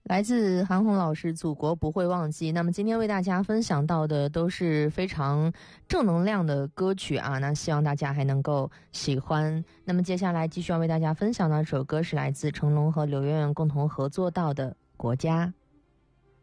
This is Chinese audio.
来自韩红老师，祖国不会忘记。那么今天为大家分享到的都是非常正能量的歌曲啊，那希望大家还能够喜欢。那么接下来继续要为大家分享的这首歌是来自成龙和刘媛媛共同合作到的《国家》。